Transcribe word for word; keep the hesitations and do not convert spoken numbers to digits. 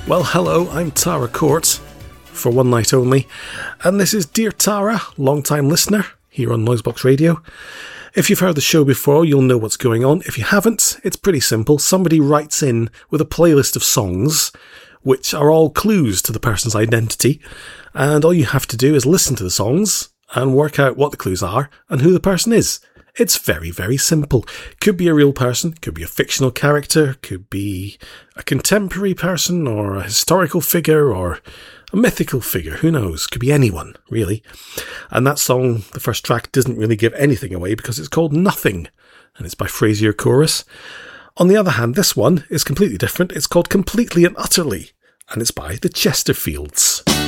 Well, hello, I'm Tara Court, for one night only, and this is Dear Tara, long-time listener, here on Noisebox Radio. If you've heard the show before, you'll know what's going on. If you haven't, it's pretty simple. Somebody writes in with a playlist of songs, which are all clues to the person's identity, and all you have to do is listen to the songs and work out what the clues are and who the person is. It's very, very simple. Could be a real person, could be a fictional character, could be a contemporary person or a historical figure or a mythical figure. Who knows? Could be anyone, really. And that song, the first track, doesn't really give anything away because it's called Nothing, and it's by Frazier Chorus. On the other hand, this one is completely different. It's called Completely and Utterly, and it's by the Chesterfields.